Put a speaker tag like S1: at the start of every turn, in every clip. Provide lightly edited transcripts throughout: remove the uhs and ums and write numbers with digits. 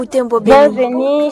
S1: Bienvenue,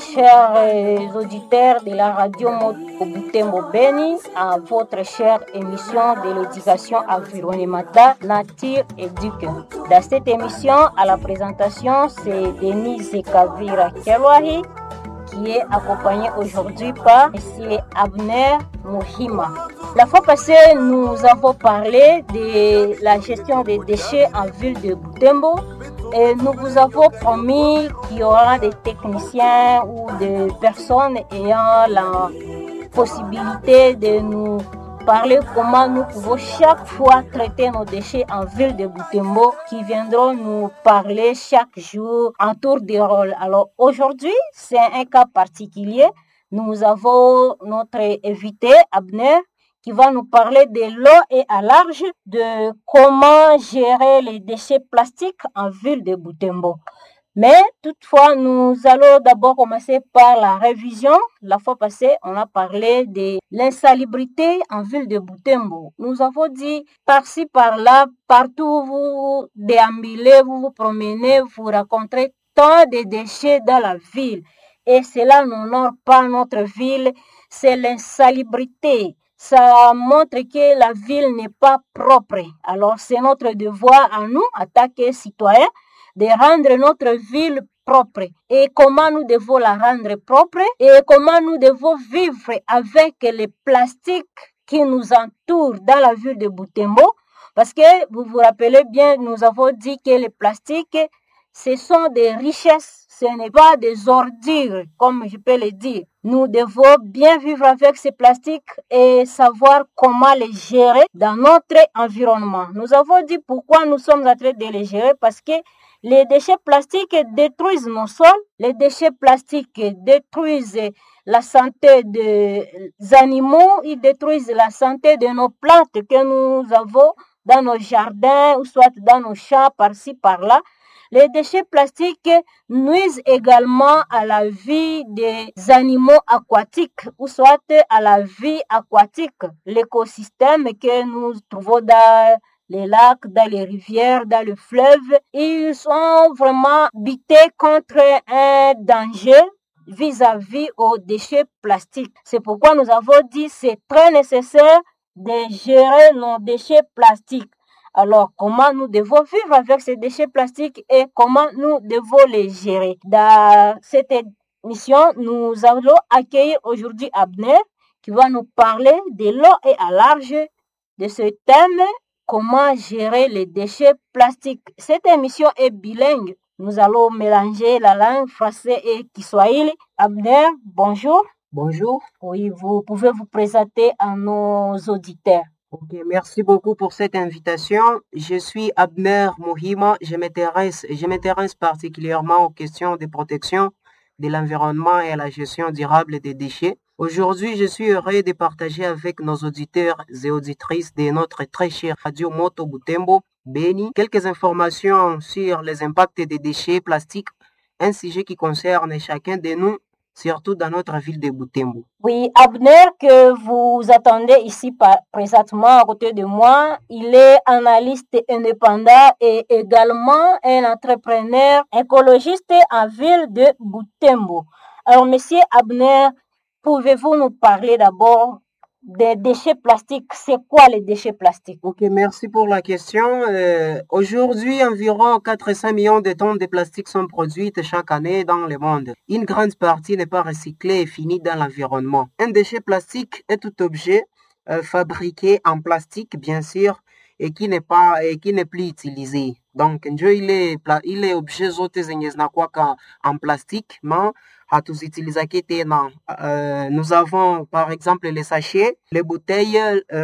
S1: chers auditeurs de la radio Moto Butembo Beni, à votre chère émission de l'éducation environnementale Nature Éduque. Dans cette émission, à la présentation, c'est Denise Kavira Kelwahi qui est accompagné aujourd'hui par M. Abner Mohima. La fois passée, nous avons parlé de la gestion des déchets en ville de Butembo. Et nous vous avons promis qu'il y aura des techniciens ou des personnes ayant la possibilité de nous parler comment nous pouvons chaque fois traiter nos déchets en ville de Butembo, qui viendront nous parler chaque jour en tour de rôle. Alors aujourd'hui, c'est un cas particulier. Nous avons notre invité, Abner, qui va nous parler de long et à large de comment gérer les déchets plastiques en ville de Butembo. Mais toutefois, nous allons d'abord commencer par la révision. La fois passée, on a parlé de l'insalubrité en ville de Butembo. Nous avons dit par-ci, par-là, partout où vous déambulez, vous vous promenez, vous rencontrez tant de déchets dans la ville. Et cela n'honore pas notre ville, c'est l'insalubrité. Ça montre que la ville n'est pas propre. Alors, c'est notre devoir à nous, en tant que citoyens, de rendre notre ville propre. Et comment nous devons la rendre propre et comment nous devons vivre avec les plastiques qui nous entourent dans la ville de Butembo. Parce que, vous vous rappelez bien, nous avons dit que les plastiques, ce sont des richesses. Ce n'est pas des ordures, comme je peux le dire. Nous devons bien vivre avec ces plastiques et savoir comment les gérer dans notre environnement. Nous avons dit pourquoi nous sommes en train de les gérer, parce que les déchets plastiques détruisent nos sols, les déchets plastiques détruisent la santé des animaux, ils détruisent la santé de nos plantes que nous avons dans nos jardins ou soit dans nos champs par-ci, par-là. Les déchets plastiques nuisent également à la vie des animaux aquatiques ou soit à la vie aquatique, l'écosystème que nous trouvons dans les lacs, dans les rivières, dans le fleuve. Ils sont vraiment butés contre un danger vis-à-vis aux déchets plastiques. C'est pourquoi nous avons dit que c'est très nécessaire de gérer nos déchets plastiques. Alors, comment nous devons vivre avec ces déchets plastiques et comment nous devons les gérer? Dans cette émission, nous allons accueillir aujourd'hui Abner qui va nous parler de long et à large de ce thème, comment gérer les déchets plastiques. Cette émission est bilingue. Nous allons mélanger la langue française et kiswahili. Abner, bonjour.
S2: Bonjour.
S1: Oui, vous pouvez vous présenter à nos auditeurs.
S2: Ok, merci beaucoup pour cette invitation. Je suis Abner Mohima. Je m'intéresse particulièrement aux questions de protection de l'environnement et à la gestion durable des déchets. Aujourd'hui, je suis heureux de partager avec nos auditeurs et auditrices de notre très chère radio Moto Butembo Beni quelques informations sur les impacts des déchets plastiques, un sujet qui concerne chacun de nous, surtout dans notre ville de Butembo.
S1: Oui, Abner, que vous attendez ici présentement à côté de moi, il est analyste indépendant et également un entrepreneur écologiste en ville de Butembo. Alors, monsieur Abner, pouvez-vous nous parler d'abord des déchets plastiques? C'est quoi les déchets plastiques?
S2: Ok, merci pour la question. Aujourd'hui, environ 400 millions de tonnes de plastique sont produites chaque année dans le monde. Une grande partie n'est pas recyclée et finit dans l'environnement. Un déchet plastique est tout objet fabriqué en plastique, bien sûr, et qui n'est plus utilisé. Donc, il est objet zote zenye zinakuwaka en plastique, mais hatuzitilisake tena. Nous avons par exemple les sachets, les bouteilles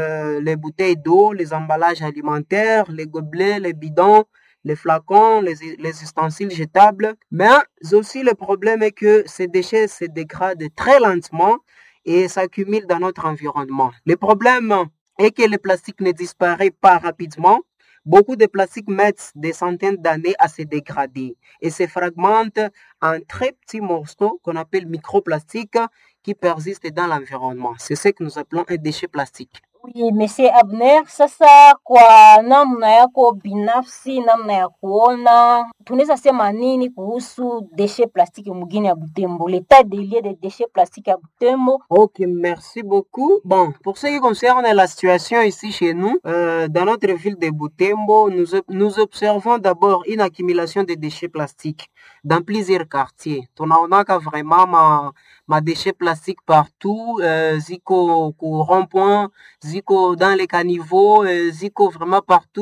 S2: d'eau, les emballages alimentaires, les gobelets, les bidons, les flacons, les ustensiles jetables. Mais aussi le problème est que ces déchets se dégradent très lentement et s'accumulent dans notre environnement. Le problème est que le plastique ne disparaît pas rapidement. Beaucoup de plastiques mettent des centaines d'années à se dégrader et se fragmentent en très petits morceaux qu'on appelle microplastiques qui persistent dans l'environnement. C'est ce que nous appelons un déchet plastique.
S1: Oui, Monsieur Abner, sasa kwa namna yako binafsi, namna ya kuona, tunaweza sema nini kuhusu déchets plastiques mugini ya Butembo, l'état des lieux des déchets plastiques à Butembo?
S2: Ok, merci beaucoup. Bon, pour ce qui concerne la situation ici chez nous, dans notre ville de Butembo, nous observons d'abord une accumulation de déchets plastiques dans plusieurs quartiers. Tunaonaka vraiment ma déchets plastiques partout, ziko ku rond-point, ziko dans les caniveaux, ziko vraiment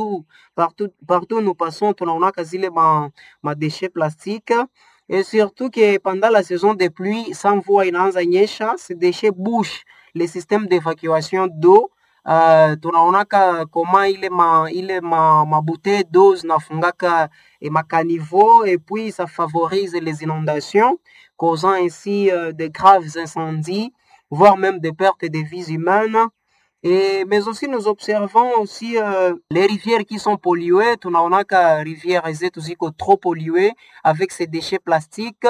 S2: partout nous passons, tunaonaka zile ma déchets plastiques. Et surtout que pendant la saison des pluies, sans mvua inaanza nyesha, ces déchets bouchent les systèmes d'évacuation d'eau. Tunaonaka koma ile ma bouteille d'eau zinafungaka ma caniveau et puis ça favorise les inondations, causant ainsi de graves incendies, voire même des pertes de vies humaines. Mais aussi nous observons aussi les rivières qui sont polluées. Tunaonaka rivière zetu ziko trop polluées avec ces déchets plastiques.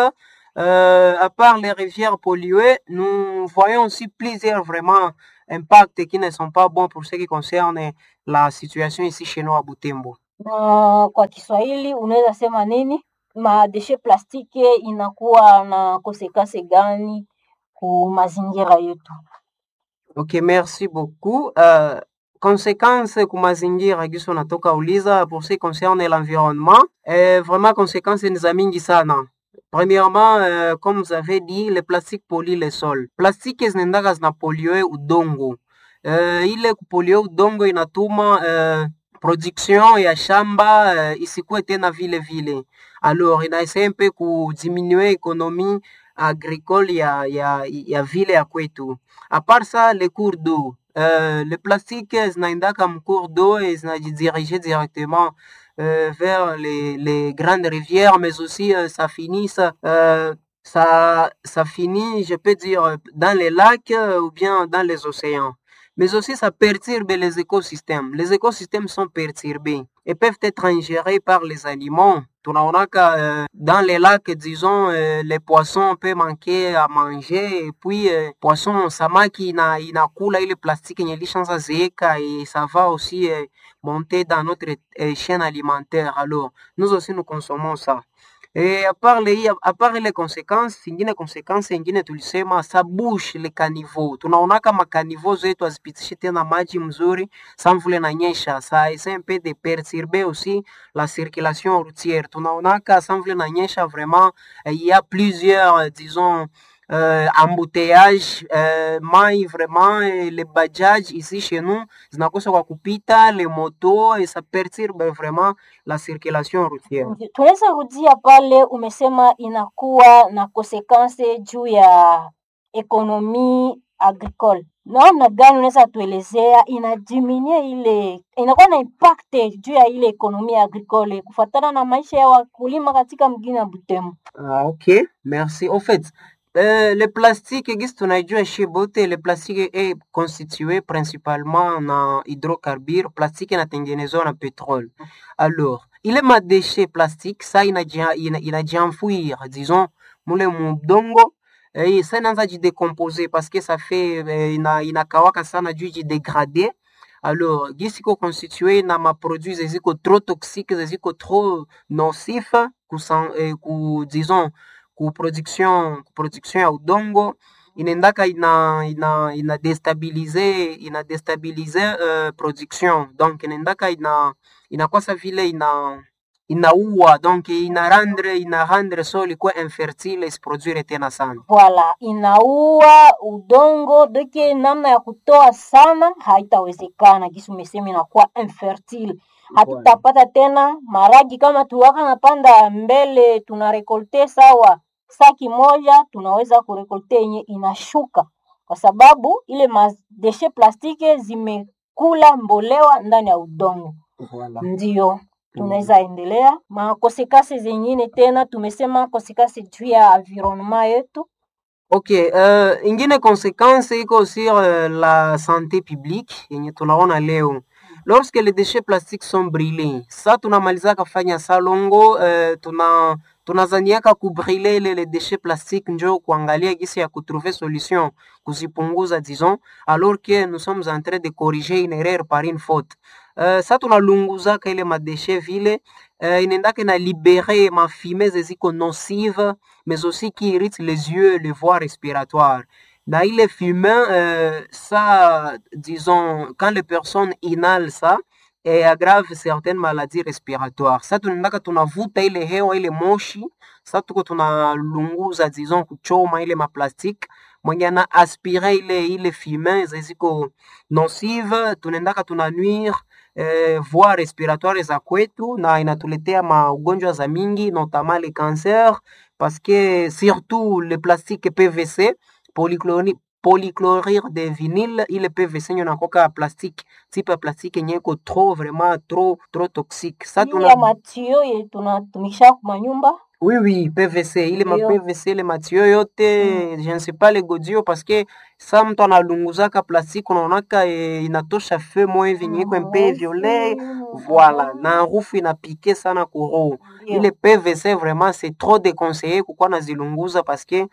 S2: À part les rivières polluées, nous voyons aussi plusieurs vraiment impacts qui ne sont pas bons pour ce qui concerne la situation ici chez nous à Butembo.
S1: Na kwa Kiswahili unaweza sema nini? Madeshe plastiki inakuwa na konsekansi gani ku mazingira yetu?
S2: Ok, merci beaucoup. Conséquences ku mazingira giso natoka uliza pour ce qui concerne l'environnement, vraiment conséquences ni za mingi sana. Premièrement, comme vous avez dit, le plastique pollue le sol. Plastiki zinaendaka zinapollue udongo. Ile kupollue udongo inatuma production ya shamba isikuwe tena vile. Alors inaessaye mpe kudiminuer économie agricole ya vile ya kwetu. À part ça, les cours d'eau. Le plastique zinaendaka mcours d'eau et zinajidirige directement vers les grandes rivières, mais aussi ça finit, je peux dire, dans les lacs ou bien dans les océans. Mais aussi ça perturbe les écosystèmes. Les écosystèmes sont perturbés et peuvent être ingérés par les animaux. Tunaonaka dans les lacs, disons, les poissons peuvent manquer à manger et puis poisson samaki inakula ile plastiki yenye ilishaanza zeeka et ça va aussi monter dans notre chaîne alimentaire. Alors, nous aussi nous consommons ça. Et à part les conséquences, ingine tulisema ça bouche les caniveaux. Tunaonaka makaniveau zetu azipitishi tena maji mzuri, sa mvula inanyesha. Ça essaie un peu de perturber aussi la circulation routière. Tunaonaka sa mvula inanyesha vraiment, il y a plusieurs, disons, embouteillage, mai vraiment, les bajaj ici chez nous, zinakosa kwa kupita, les motos, et ça perturbe vraiment la circulation routière.
S1: Tunaweza rudia pale umesema inakuwa na konsekansi juu ya ekonomi agricole. Namna gani unaweza tuelezea inadiminie ile, inakuwa na impact juu ya ile ekonomi agricole kufuatana na maisha ya wakulima katika mgini ya Butembo?
S2: Ok, merci. Au fait, le plastique existe, tunajua chez bote, le plastique est constitué principalement na hydrocarbures, plastique inatengenezwa na pétrole. Alors, ile madeshe plastique ça inajienfouir, disons, mule mudongo, ça inaanza jidécomposer parce que ça fait inakawaka sana juu jidégrader. Alors, gisiko constitué na maproduits ziko trop toxiques, ziko trop nocifs, disons, ku production ya udongo inaendaka ina destabilize production, donc inaendaka inakwasa vile inaua, donc inarendre sol ikuwa infertile isiproduire tena sana.
S1: Voilà, inaua udongo deke, namna ya kutoa sana haitawezekana, kisu umesema inakuwa infertile. Hatutapata tena maragi kama tuwaka napanda mbele tunarekolte sawa saki moja, tunaweza kurekolte yenye inashuka kwa sababu ile madeshe plastiki zimekula mbolewa ndani ya udongo.
S2: Voilà.
S1: Ndio tunaweza endelea makonsekansi zingine tena, tumesema konsekansi juu ya environnement yetu.
S2: Ok, ingine conséquence iko sur la santé publique yenye tunaona leo. Lorsque les déchets plastiques sont brûlés, ça tunamalizaka fanya salongo, tunazaniaka kubrile les déchets plastiques njo kuangalia gisi ya kutrouver solution kuzipunguza disons, alors que nous sommes en train de corriger une erreur par une faute. Ça tunalunguzaka ile madeshe vile inaendaka na libérer mafumée ziko nocive mais aussi qui irrite les yeux, les voies respiratoires. Na ile fumée, ça, disons, quand les personnes inhalent ça, aggrave certaines maladies respiratoires. Ça tunaendaka tunavuta ile hewa ile moshi, ça tuko tunalunguza disons kuchoma ile maplastique mwenye na aspire ile fumée ziko nocive, tunaendaka tunanuire voies respiratoires za kwetu na inatuletea maugonjwa za mingi notamment les cancers parce que surtout le plastique PVC polychlorure de vinyle ile PVC nyo nakoka plastique type ya plastique yenye iko vraiment trop toxique. Ça
S1: tuna matio ye tunatumikisha kwa nyumba.
S2: Oui, PVC, ile ma PVC ile matio yote, je ne sais pas les godio parce que ça mtu analunguzaka plastique unaonaka inatosha feu moi hivi nyiko mpe violet, voilà, na harufu inapike sana kuro. Ile PVC vraiment c'est trop déconseillé kukuwa nazilunguza parce que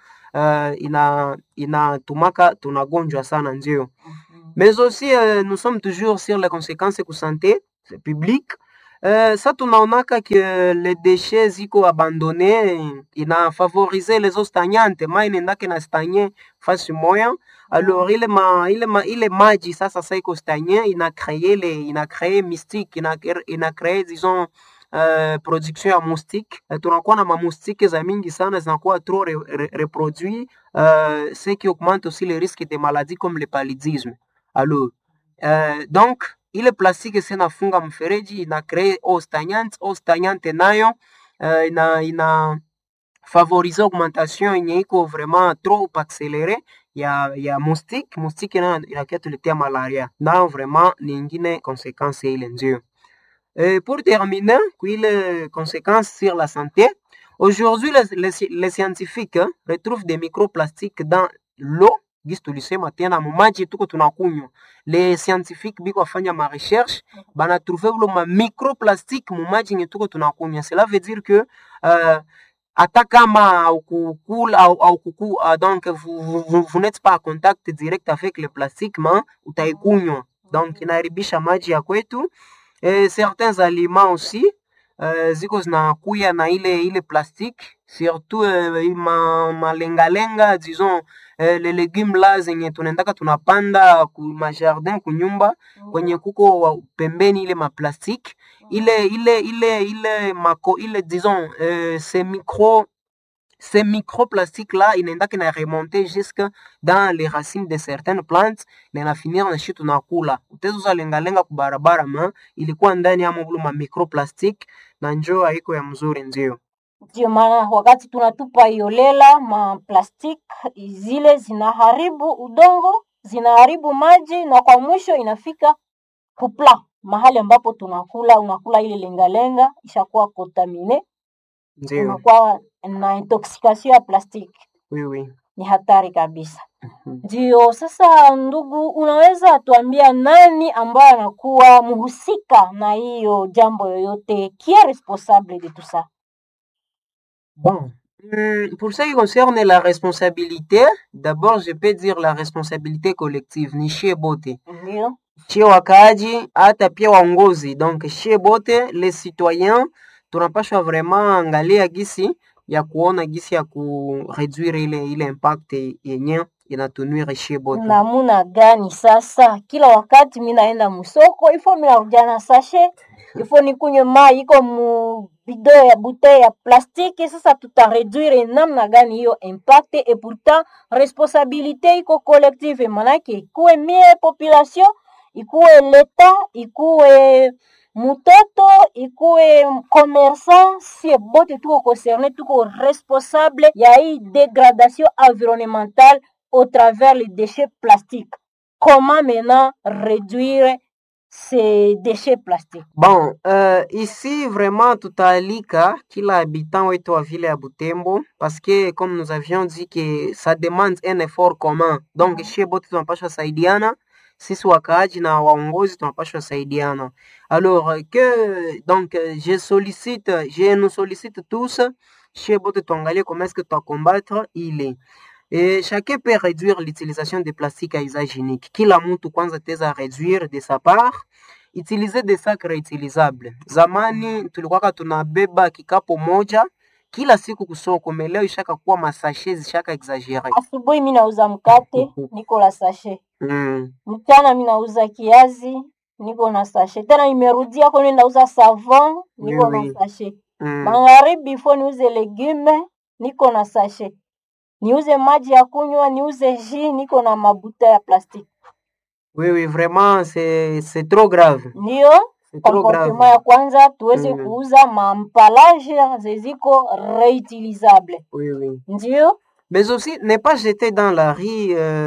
S2: inatumaka tunagonjwa sana ndio. Mais aussi nous sommes toujours sur les conséquences ku santé publique. Ça tunaonaka que les déchets ziko abandonnés ina favoriser les eaux stagnantes ma inaendake na stagne fasi moya, alors ile maji sasa iko stagne ina créer mystique ina créer disons production ya moustique. Tunakuwa na mamoustique za mingi sana zinakuwa trop reproduit, ce qui augmente aussi les risques de maladies comme le paludisme. Alors donc ile plastiki sinafunga mfereji ina cree eau stagnante nayo ina favoriser augmentation yenye iko vraiment trop accélérée ya moustique na inakia tuletea malaria na vraiment ni ingine conséquence ile ndio. Pour terminer, les conséquences sur la santé. Aujourd'hui, les scientifiques retrouvent des microplastiques dans l'eau. Les scientifiques biko fanya ma recherche bana trouver ma microplastique mu maji nye tuko tunakunywa. Cela veut dire que hata kama donc vous n'êtes pas en contact direct avec le plastique mais utaikunywa, donc inaharibisha maji ya kwetu. Certains aliments aussi ziko zinakuya na ile plastique, surtout malengalenga disons les légumes là zenye tunaendaka tunapanda ku majardin kunyumba kwenye kuko pembeni ile maplastique ile disons ces microplastiques là inaendaka na remonter jusque dans les racines de certaines plantes na inafinir na shitu nakula utezo lengalenga kubarabara ma ilikuwa ndani ya ma microplastique na njoo haiko ya mzuri ndio.
S1: Ndio maana wakati tunatupa iolela ma plastic zile zinaharibu udongo, zinaharibu maji na kwa mwisho inafika kupla mahali ambapo unakula ile lengalenga ishakuwa contamine.
S2: Ndio.
S1: Unakuwa na intoxication ya plastic.
S2: Oui.
S1: Ni hatari kabisa. Ndio sasa ndugu, unaweza tuambia nani ambaye anakuwa mhusika na hiyo jambo yoyote, qui est responsable de tout ça?
S2: Bon, pour ce qui concerne la responsabilité, d'abord je peux dire la responsabilité collective ni shie bote.
S1: Ndio.
S2: Shie wakaji hata pia waongozi. Donc shie bote les citoyens tunapaswa vraiment angalia gisi ya kuona gisi ya kureduire ile impact yenye inatunuire shie bote.
S1: Namuna gani sasa? Kila wakati mimi naenda msoko, ifo mimi narudia na sachet, ifo nikunywe mai iko mu bidon ya bouteille ya plastique. Sasa tutareduire namna gani hiyo impact? Et pourtant responsabilité iko collective, manake ikuwe mie population, ikuwe l'etat, ikuwe mutoto, ikuwe commerçant, si bote tuko concerné, tuko responsable ya hii dégradation environnementale au travers les déchets plastiques. Comment maintenant réduire ces déchets plastiques?
S2: Bon, ici vraiment tutaalika kila habitant wetu wa ville ya Butembo parce que comme nous avions dit que ça demande un effort commun. Donc chez bote tunapaswa saidiana sisi wakaaji na waongozi tunapaswa saidiana. Alors je nous sollicite tous, chez bote tuangalie comment est-ce que tu vas combattre ile. Et chacun peut réduire l'utilisation de plastique à usage unique. Kila mtu kwanza teza réduire de sa part, utiliser des sacs réutilisables. Zamani tulikuwa tunabeba kikapo moja kila siku kusoko, leo ishaka kuwa masashe zishaka exagere.
S1: Asubuhi mimi nauza mkate, niko na sashe. Mchana mimi nauza kiazi, niko na sashe. Tena nimerudia kwa nauza savon, niko na sashe. Magharibi before niuze legume, niko na sashe. Niuze maji ya kunywa, niuze jus, niko na mabuta ya plastique.
S2: Oui, vraiment c'est trop grave.
S1: Ndio comportement ya kwanza tuweze kuuza mampalage zeziko réutilisable.
S2: Oui.
S1: Ndio.
S2: Mais aussi, ne pas jeter dans la rue,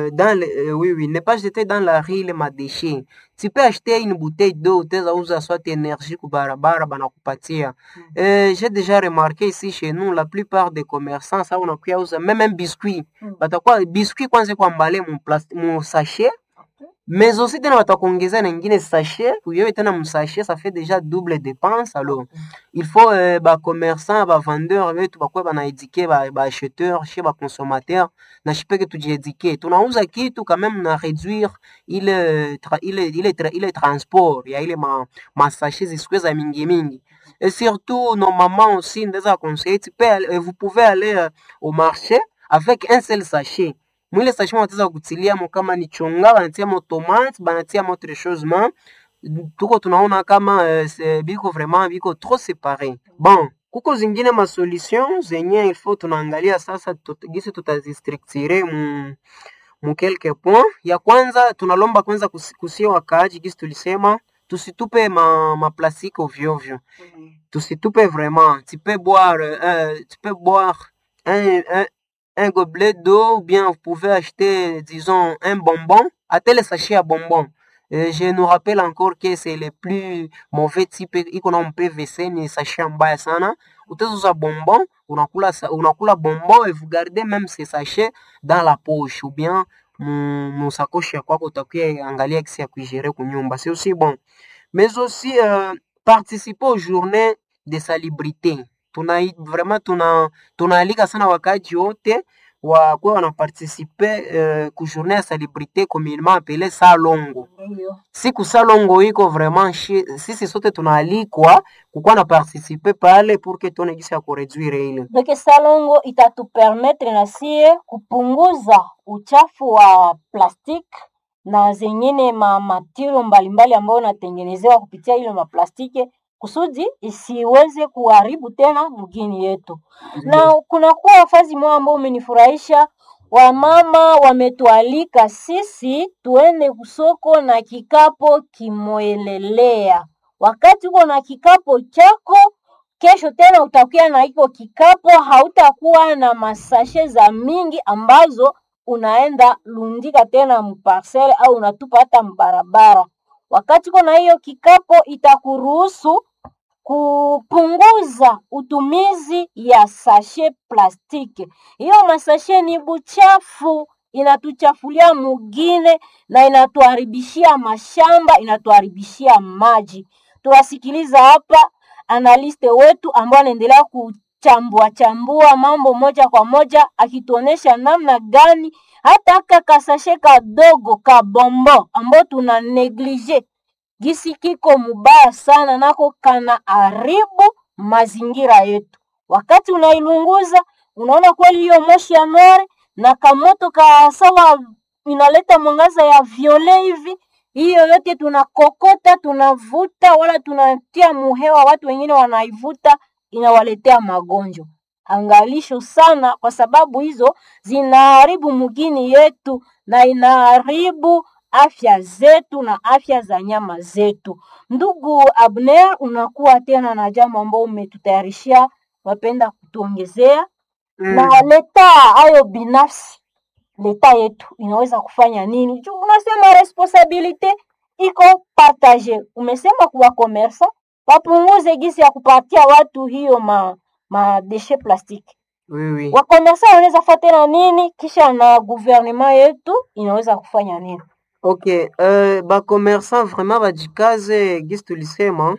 S2: ne pas jeter dans la rue les déchets. Tu peux acheter une bouteille d'eau, tu as soit énergie pour barabara, banakupatia. J'ai déjà remarqué ici chez nous, la plupart des commerçants, ça on a pris même un biscuit. Batakuwa biscuit kwanza kwa mbale mon sachet. Mais aussi tena watakuongeza na nyingine sachet, kuyo tena msachet, ça fait déjà double dépense. Alors il faut ba commerçant, ba vendeur wetu bakwe bana éduquer ba acheteur, chez ba consommateur na shipeke tujiéduquer. Tunauza kitu quand même na réduire ile transport ya ile ma sachet zisikweza mingi. Et surtout nos mamans aussi ndeza conseiller, vous pouvez aller au marché avec un seul sachet. Mwile sachet wataweza kutilia mo kama ni chonga, banatia mo tomate, banatia mo autre chose ma. Tuko tunaona kama biko vraiment biko trop séparé. Bon, kuko zingine ma solution zenye il faut tunaangalia sasa gisi tutazistructurer mu quelques points. Ya kwanza tunalomba kwanza kusia wakaaji gisi tulisema tusitupe ma plastique ovyo. Tusitupe vraiment. Tu peux boire un gobelet d'eau, ou bien vous pouvez acheter, disons, un bonbon, à tel sachet à bonbon. Je nous rappelle encore que c'est le plus mauvais type, iko na PVC, ni sachet mbaya sana. Utazuza bonbon, unakula bonbon et vous gardez même ces sachets dans la poche, ou bien mon sacoche ya kwako utakuya angalia kisi ya kuigere kunyumba. C'est aussi bon. Mais aussi, participer aux journées de salubrité. Tunaalika sana wakati wote wakuwa wanaparticipe ku journée ya salubrité communément appelée salongo. Siku salongo iko vraiment sisi sote tunaalikwa kukuwa na participe pale pour que tuone gisi ya kureduire ile.
S1: Donc salongo itatupermettre na sie kupunguza uchafu wa plastiki na zengine matiro mbalimbali ambayo natengenezewa kupitia ile maplastiki kusudi isiweze kuharibu tena mgini yetu. Na kuna kuwa wafazi mwa ambao umenifurahisha, wamama wametualika sisi tuende kusoko na kikapo kimoelelea. Wakati uko na kikapo chako, kesho tena utakuwa na iko kikapo, hautakuwa na masashe za mingi ambazo unaenda lundika tena mparcele au unatupa hata mbarabara. Wakati uko na hiyo kikapo itakuruhusu kupunguza utumizi ya sashe plastiki. Hiyo masashe ni buchafu, inatuchafulia mugine na inatuharibishia mashamba, inatuharibishia maji. Tuwasikiliza hapa analiste wetu ambao anaendelea kuchambua mambo moja kwa moja, akituonesha namna gani hata kasashe kadogo ka bombo ambao tuna neglige gisi kiko mubaya sana nako kana haribu mazingira yetu. Wakati unailunguza unaona kweli hiyo moshi ya nore na kamoto ka sawa inaleta mwangaza ya violet hivi, hiyo yote tunakokota, tunavuta wala tunatia muhewa, watu wengine wanaivuta, inawaletea magonjwa. Angalisho sana kwa sababu hizo zinaharibu mugini yetu na inaharibu afya zetu na afya za nyama zetu. Ndugu Abner, unakuwa tena na jambo ambao umetutayarishia, wapenda kutuongezea? Na leta hayo binafsi, leta yetu inaweza kufanya nini? Juu unasema responsibility iko partage. Umesema kuwa commerce wapunguze gisi ya kupatia watu hiyo ma déchets plastiki.
S2: Oui.
S1: Wakomesa wanaweza fuata na nini, kisha na gouvernement yetu inaweza kufanya nini?
S2: Ok, commerçant vraiment bajikaze gisi tulisema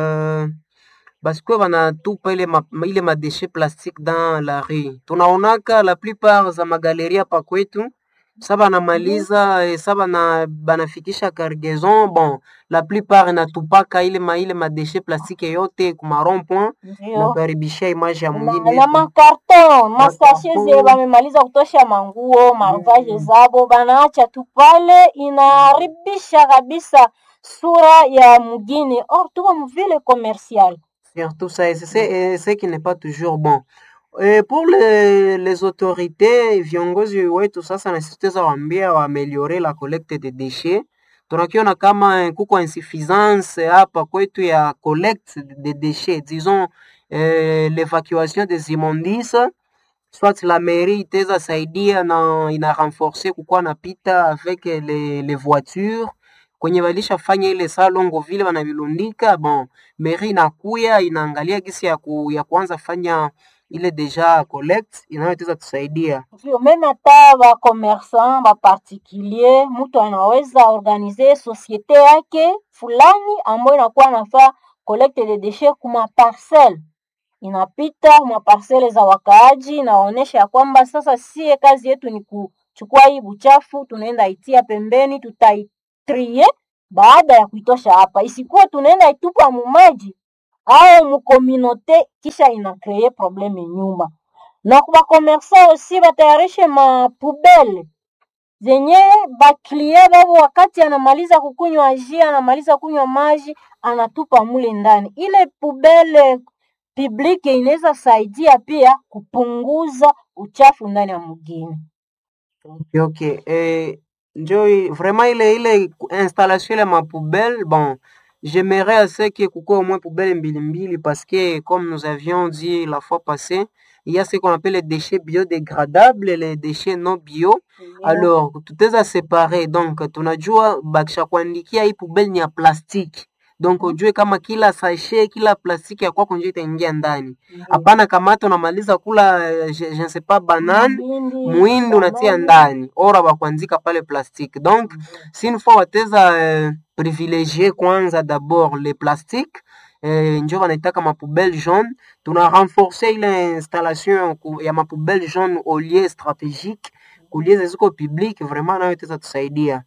S2: basikuwe banatupa ile madeshe plastique dans la rue. Tunaonaka la plupart za magaleria hapa kwetu sa banamaliza sa banafikisha cargaison, bon la plupart inatupaka ile madeshe plastique yote kuma rond point na
S1: Ndio.
S2: kuharibishia image ya mwingine
S1: Na
S2: yetu.
S1: makarton masashe
S2: Makarton.
S1: ze bamemaliza kutosha manguo mavazi zabo banaacha tu pale, inaharibisha kabisa sura ya mgini. Or tuko mvile commercial.
S2: Surtout ça, et c'est ce qui n'est pas toujours bon. Pour les autorités, viongozi wetu sasa nasisitiza waambia waameliore la collecte de déchets. Tunakiona kama kuko insuffisance hapa kwetu ya collecte de déchets, disons l'évacuation des immondices, soit la mairie itaweza saidia na ina renforcer kukuwa napita avec les voitures kwenye walishafanya ile salongo vile wanavilundika, bon mairie inakuya inaangalia gisi ya kuanza fanya ile deja collect inayoteza tusaidia.
S1: Ndio meme hata ba commerçant ba particulier, mtu anaweza organiser societe yake fulani ambayo inakuwa nafaa collecte de déchets kuma parcelle, inapita kuma parcelle za wakaaji, inaonesha ya kwamba sasa sie kazi yetu ni kuchukua hii buchafu, tunaenda itia pembeni, tutaitrie baada ya kuitosha hapa, isikuwa tunaenda itupa mumaji au mukominote, kisha ina kreye probleme nyuma. Na kwa commerçant aussi batayarishe mapubele zenye baklie babo wakati anamaliza kukunywa jus, anamaliza kunywa maji, anatupa mule ndani. Ile pubele publique inaweza saidia pia kupunguza uchafu ndani ya mgini.
S2: Okay. Njo vraiment ile installation ya mapoubelle, bon j'aimerais assez que kuko au moins poubelle mbili parce que comme nous avions dit la fois passée, il y a ce qu'on appelle les déchets biodégradables et les déchets non bio. Alors tutaweza séparer, donc tunajua bakisha kuandikia hii poubelle ni ya plastique, donc ujue kama kila sachet kila plastiki ya kwako ndio itaingia ndani. Hapana kamata unamaliza kula je ne sais pas banane muhindi unatia ndani ora bakuanzika pale plastique. Donc si une fois wateza privilégier kwanza d'abord les plastiques, njo wanaitaka mapoubelle jaune. Tuna renforcer ile installation ya mapoubelle jaune au lieu stratégique kulieza ziko public, vraiment nayo itaweza tusaidia.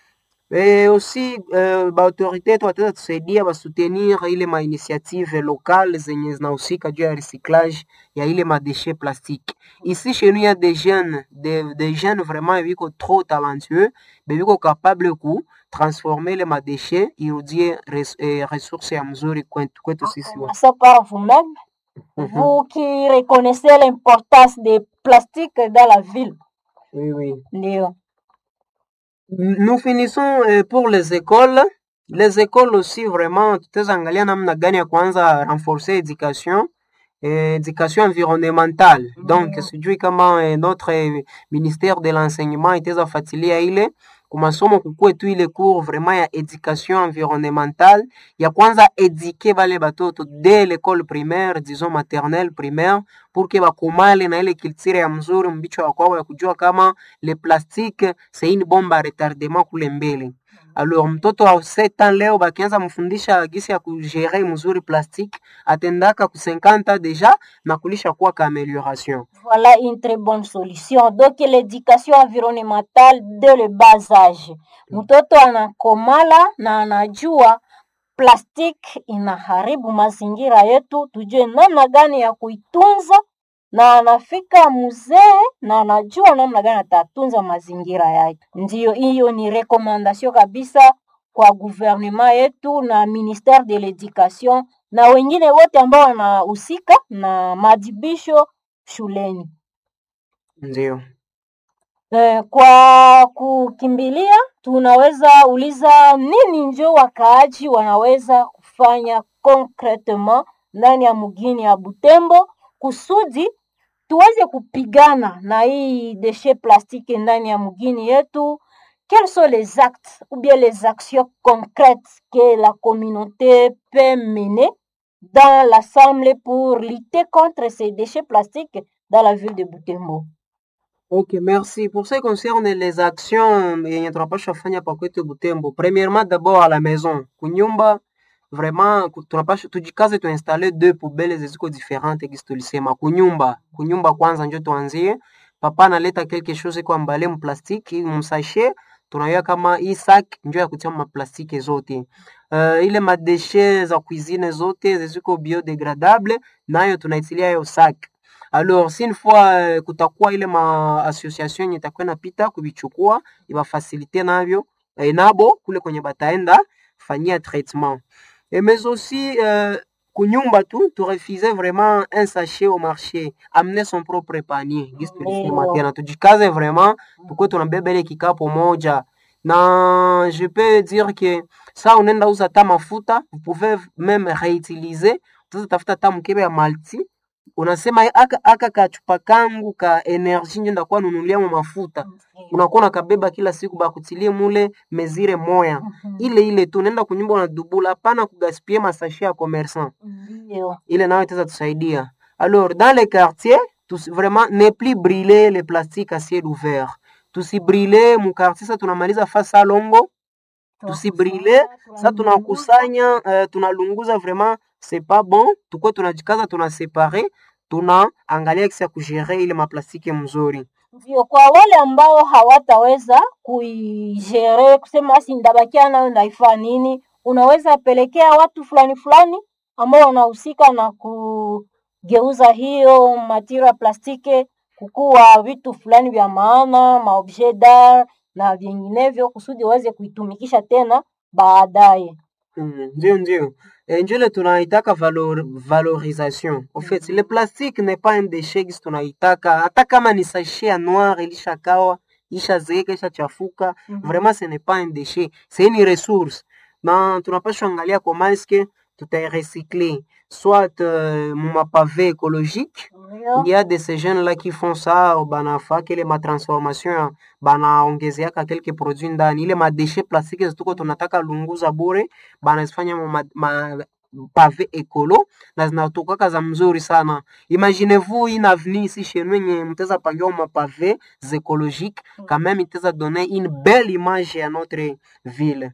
S2: Aussi baautorité yetu wataweza tusaidia basoutenir ile mainitiative locale zenye zinahusika juu ya recyclage ya ile madeshe plastique. Ici chez nous il y a des jeunes vraiment biko trop talentueux, biko capable ku transformer les madeshe irudie ressources ya mzuri kwetu sisi.
S1: Ça par vous-même, vous qui reconnaissez l'importance des plastiques dans la ville.
S2: Oui.
S1: Ndio.
S2: Nous finissons pour les écoles. Les écoles aussi vraiment tutaweza angalia namna gani ya kwanza renforcer éducation environnementale. Donc sijui kama notre ministère de l'enseignement itaweza fuatilia ile kumasomo kukuwe tu ile cours vraiment ya éducation environnementale ya kwanza éduquer bale batoto dès l'école primaire, disons maternelle primaire, pour que bakomale na ile culture ya mzuri mbicho wa kwao ya kujua kama le plastique c'est une bombe à retardement kule mbele. Alors mtoto wa 7 ans leo bakianza mfundisha gisi ya kugere mzuri plastique, atendaka ku 50 ans déjà na kulisha kuwa ka amélioration.
S1: Voilà une très bonne solution. Donc l'éducation environnementale dès le bas âge. Mtoto anakomala na anajua plastique inaharibu mazingira yetu, tujue namna gani ya kuitunza, na anafika mzee na anajua namna gani atatunza mazingira yake. Ndio hiyo ni recommandation kabisa kwa gouvernement yetu na ministère de l'éducation na wengine wote ambao wanahusika na maadhibisho shuleni.
S2: Ndio.
S1: Kwa kukimbilia tunaweza uliza nini njo wakaaji wanaweza kufanya concretement ndani ya mugini ya Butembo kusudi tuweze kupigana na hii déchets plastique ndani ya mugini yetu. Quels sont les actes ou bien les actions concrètes que la communauté peut mener dans l'assemblée pour lutter contre ces déchets plastiques dans la ville de Butembo?
S2: Ok, merci. Pour ce qui concerne les actions yenye tunapaswa fanya pa kwetu Butembo, premièrement d'abord à la maison, kunyumba vraiment tunapaswa tujikaze tuinstalle deux poubelles ziko différentes gisi tulisema kunyumba kwanza njo tuanzie. Papa analeta quelque chose kwa mbale mplastiki msashe, tunayua kama hii sac njo ya kutia maplastiki zote. Ile madeshe za cuisine zote ziko biodegradable nayo tunaitilia yo sac. Alors si une fois kutakuwa ile ma association yenye itakuwa inapita kuvichukua ibafasilite navyo nabo kule kwenye bataenda fanyia traitement. Et mais aussi kunyumba tu refuser vraiment un sachet au marché, amener son propre panier. Gisi tulisema tena tujikaze vraiment tukwe tunabeba ile kikapu moja. Na je peux dire que ça unaenda uza ta mafuta, vous pouvez même réutiliser. Tafuta ta mkebe ya malti, unasema aka kachupa kangu ka energy ndio ndakuwa nunulia mafuta, unakuwa nakabeba kila siku bakutilie mule mezire moya ile tu nenda kunyumba na dubula, hapana kugaspiller masashe ya commerçant. Ile nayo itaweza tusaidia. Alors dans les quartiers vraiment ne plus brûler les plastiques à ciel ouvert, tusibrûler mu quartier. Sasa tunamaliza fasa longo, tusibrûler sasa tunakusanya tunalunguza, vraiment c'est pas bon. Tukwe tunajikaza tunasepare, tunaangalia kisa kujere ile maplastiki mzuri.
S1: Ndio kwa wale ambao hawataweza kuijere kusema asi ndabakia nayo ndaifa nini, unaweza pelekea watu fulani ambao wanahusika na kugeuza hiyo material plastiki kukuwa vitu fulani vya maana, maobjet d'art na vinginevyo, kusudi waweze kuitumikisha tena baadaye.
S2: Ndio. Njole tunaitaka valorisation. En fait, le plastique n'est pas un déchet gisi tunaitaka. Hata kama ni sachet noir ilishakawa, ishazeeka, ishachafuka, vraiment ce n'est pas un déchet, c'est une ressource. Na tunapaswa angalia comment est-ce que tutarecycler, soit ma pavé écologique. Il y a de ces jeunes là qui font ça, banafa kele ma transformation, banaongezeaka quelques produits ndani ile ma déchets plastiques zituko tunataka lunguza bure, banazifanya ma pavé écolo na zinatoka za mzuri sana. Imaginez-vous une avenue ici chez nous yenye mteza pangia ma pavé écologique, quand même iteza donner une belle image à notre ville.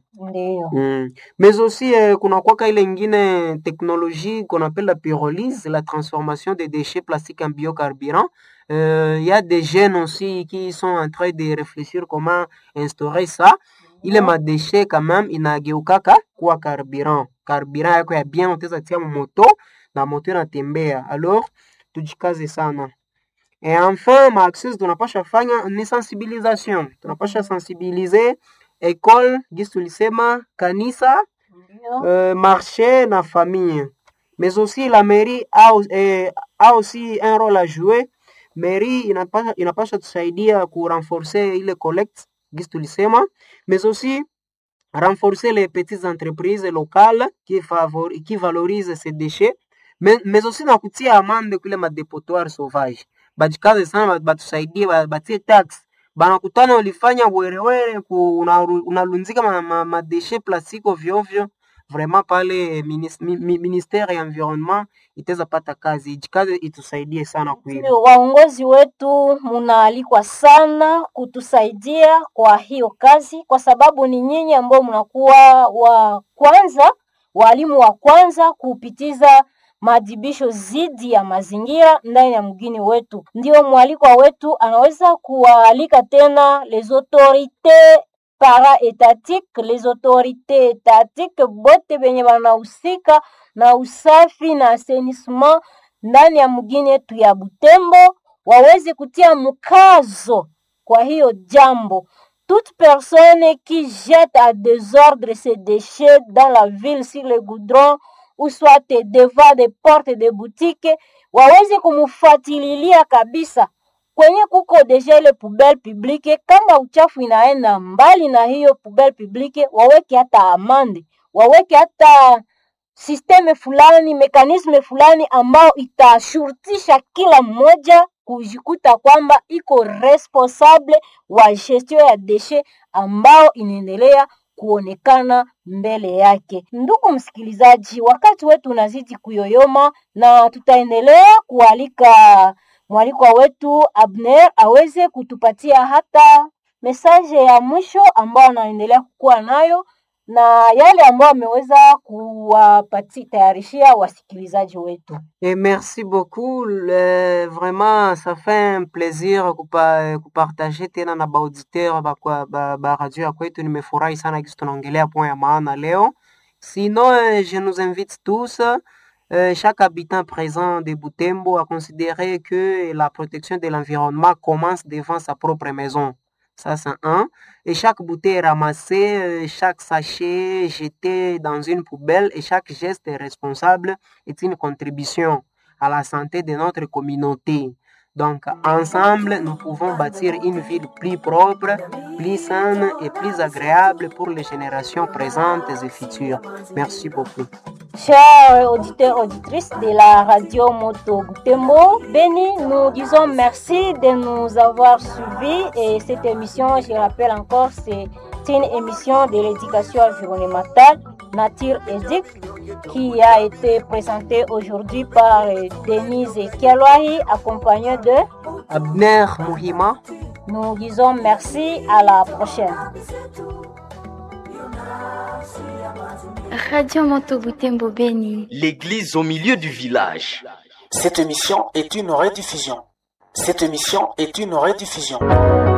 S2: Mais aussi kuna kwa ile ingine technologie qu'on appelle la pyrolyse, la transformation des déchets plastiques en biocarburant. Il y a des jeunes aussi qui sont en train de réfléchir comment instaurer ça. Ile madeshe quand même inageukaka kuwa carburant yako ya bien, utaweza tia moto na moto inatembea. Alors tujikaze sana. Et enfin ma access tunapasha fanya ni sensibilisation, tunapasha sensibiliser école gisi tulisema, kanisa, marché na famille. Mais aussi la mairie a aussi un rôle à jouer. Mairie inapasha tusaidia ku renforcer ile collecte gisi tulisema, mais aussi renforcer les petites entreprises locales qui valorisent ces déchets, mais aussi na kutia amande kule madepotoir sauvage. Bajikaze sana, batusaidie, batie tax. Banakutana ulifanya werewere unalunzika madeshe plastiki ovyo, vraiment pale ministère ya environnement itaweza pata kazi. Ijikaze itusaidie sana kweli.
S1: Waongozi wetu munaalikwa sana kutusaidia kwa hiyo kazi, kwa sababu ni nyinyi ambao mnakuwa walimu wa kwanza kupitiza maadhibisho zidi ya mazingira ndani ya mgini wetu. Ndio mwalikwa wetu anaweza kualika tena les autorités para-étatiques, les autorités étatiques bote benye banahusika na usafi na assainissement ndani ya mgini yetu ya Butembo, waweze kutia mkazo kwa hiyo jambo. Toute personne qui jette à désordre ses déchets dans la ville, sur le goudron, ou soit devant des portes de boutique, waweze kumufuatililia kabisa kwenye kuko deja ile poubelle publique. Kama uchafu inaenda mbali na hiyo poubelle publique, waweke hata amande, waweke hata systeme fulani, mekanisme fulani ambao itashurutisha kila mmoja kujikuta kwamba iko responsable wa gestion ya déchets ambao inaendelea kuonekana mbele yake. Ndugu msikilizaji, wakati wetu unazidi kuyoyoma na tutaendelea kualika mwalikwa wetu Abner aweze kutupatia hata mesaje ya mwisho ambayo anaendelea kukuwa nayo na yale ambayo ameweza kuwatayarishia wasikilizaji wetu.
S2: Et merci beaucoup. Vraiment, ça fait un plaisir kupartager tena na baauditeur ba radio ya kwetu. Nimefurahi sana kisi tunaongelea point ya maana leo. Sinon, je nous invite tous, chaque habitant présent de Butembo, à considérer que la protection de l'environnement commence devant sa propre maison. Ça, c'est un. Et chaque bouteille ramassée, chaque sachet jeté dans une poubelle et chaque geste responsable est une contribution à la santé de notre communauté. Donc, ensemble, nous pouvons bâtir une ville plus propre, plus saine et plus agréable pour les générations présentes et futures. Merci beaucoup.
S1: Chers auditeurs, auditrices de la radio Moto Butembo Beni, nous disons merci de nous avoir suivis et cette émission, je rappelle encore, c'est une émission de l'éducation environnementale Nature Éduc qui a été présentée aujourd'hui par Denise Kialwahi accompagnée de
S2: Abner Mouhima.
S1: Nous disons merci, à la prochaine.
S3: Radio Moto Butembo Beni.
S4: L'église au milieu du village.
S5: Cette émission est une rediffusion.